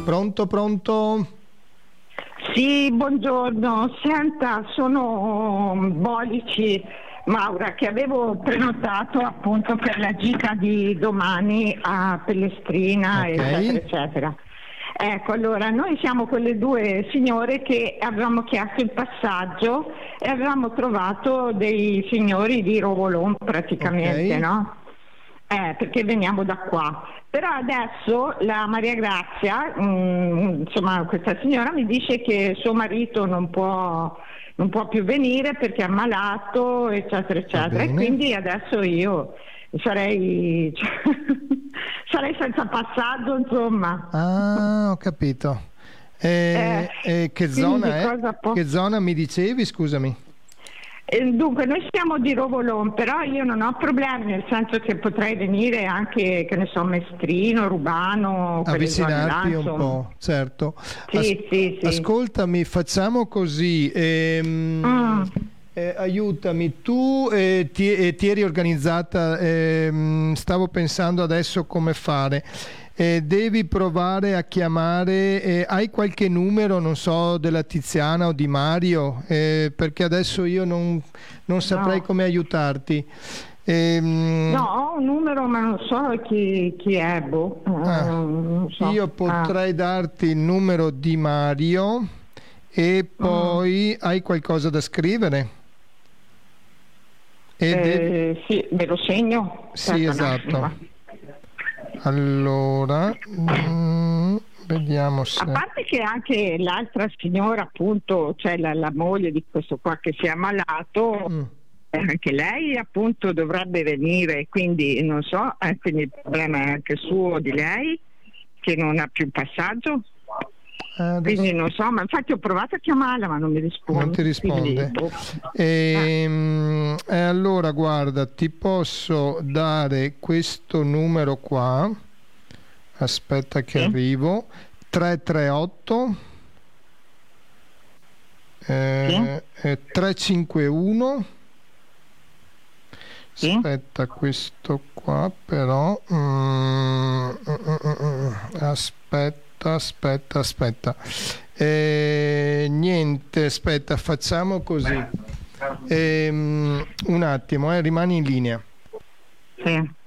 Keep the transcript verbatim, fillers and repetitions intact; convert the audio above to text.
Pronto, pronto? Sì, buongiorno. Senta, sono Bolici Maura, che avevo prenotato appunto per la gita di domani a Pellestrina, Ok. eccetera, eccetera. Ecco, allora, noi siamo quelle due signore che avevamo chiesto il passaggio e avevamo trovato dei signori di Rovolon praticamente, Ok. no? Eh, perché veniamo da qua. Però adesso la Maria Grazia, mh, insomma questa signora mi dice che suo marito non può, non può più venire perché è ammalato, eccetera, eccetera. E bene. quindi adesso io sarei, cioè, sarei senza passaggio, insomma. Ah, ho capito. Eh, E, e che quindi zona è? cosa posso... Che zona mi dicevi, scusami? Eh, Dunque, noi siamo di Rovolon, però io non ho problemi, nel senso che potrei venire anche, che ne so, Mestrino, Rubano, quelle zone là, Avvicinarti un insomma. po', certo. As- Sì, sì, sì. ascoltami, facciamo così. ehm, Mm. eh, aiutami, tu eh, ti, eh, ti eri organizzata, ehm, stavo pensando adesso come fare. Eh, devi provare a chiamare, eh, hai qualche numero, non so, della Tiziana o di Mario? Eh, perché adesso io non, non saprei No. come aiutarti. Ehm, No, ho un numero ma non so chi, chi è, boh. Eh, ah, non so. io Ah. potrei darti il numero di Mario e Mm. poi hai qualcosa da scrivere? E devi... Eh, sì, me lo segno. Sì, Aspetta un attimo. esatto. eh. Allora, mm, vediamo A se... parte che anche l'altra signora, appunto, cioè la, la moglie di questo qua che si è ammalato, Mm. eh, anche lei appunto dovrebbe venire, quindi non so, eh, quindi il problema è anche suo di lei, che non ha più passaggio. Adesso Quindi non so, ma infatti ho provato a chiamarla ma non mi risponde. non ti risponde. Quindi, boh. Ehm, E, allora, guarda, ti posso dare questo numero qua. Aspetta che Sì. arrivo. tre tre otto eh, eh, tre cinque uno. Sì. Aspetta, questo qua però. mm, mm, mm, mm, aspetta, aspetta, aspetta. Eh, niente, aspetta, facciamo così. Ehm, un attimo, eh, rimani in linea. Sì.